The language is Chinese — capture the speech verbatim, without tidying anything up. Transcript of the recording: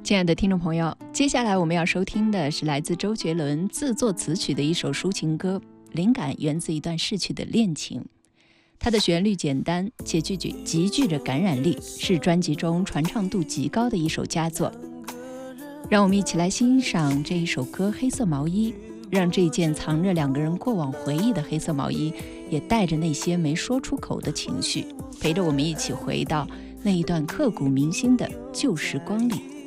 亲爱的听众朋友，接下来我们要收听的是来自周杰伦自作词曲的一首抒情歌，灵感源自一段逝去的恋情。它的旋律简单且具具极具着感染力，是专辑中传唱度极高的一首佳作。让我们一起来欣赏这一首歌《黑色毛衣》，让这件藏着两个人过往回忆的黑色毛衣，也带着那些没说出口的情绪，陪着我们一起回到那一段刻骨铭心的旧时光里。